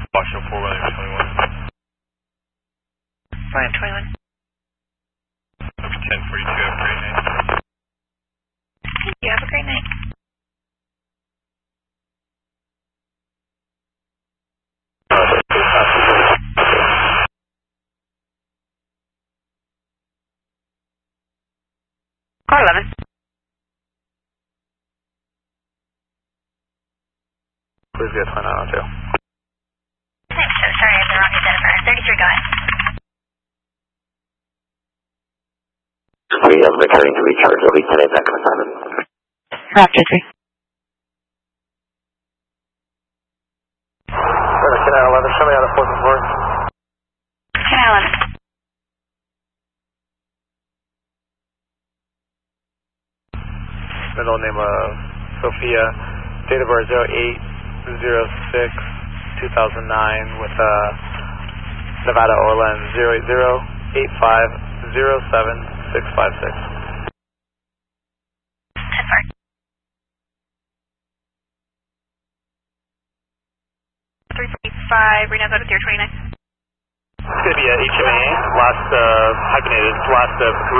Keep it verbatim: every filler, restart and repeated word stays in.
Washington four, Williams twenty-one. Williams twenty-one. ten forty-two, have a great night. Thank you, have a great night. Car eleven. Please get twenty-nine oh two. I'm so sorry, I have the wrong identifier. thirty-three, go ahead. We have returning to recharge. Will be ten eight back on assignment. Raptor three. Canal eleven, show me out of fourth and fourth. Canal eleven. Middle name of Sophia, date of birth zero eight zero six two thousand nine with uh, Nevada Orland zero eight zero eight five zero seven six five six. ten four. three forty-five, Reno, go to zero twenty-nine. It's going to be a H M A, last uh, hyphenated, last uh,